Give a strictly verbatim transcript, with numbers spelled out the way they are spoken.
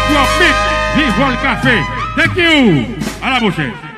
Network Mix, vive le café. Thank you. À la prochaine.